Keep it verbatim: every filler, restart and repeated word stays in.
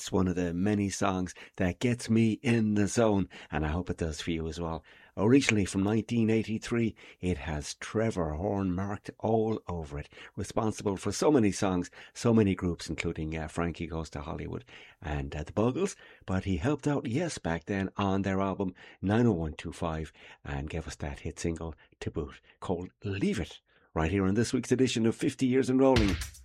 It's one of the many songs that gets me in the zone, and I hope it does for you as well. Originally from nineteen eighty-three, it has Trevor Horn marked all over it, responsible for so many songs, so many groups, including uh, Frankie Goes to Hollywood and uh, the Buggles. But he helped out Yes back then on their album nine oh one two five and gave us that hit single to boot called Leave It, right here on this week's edition of fifty Years and Rolling.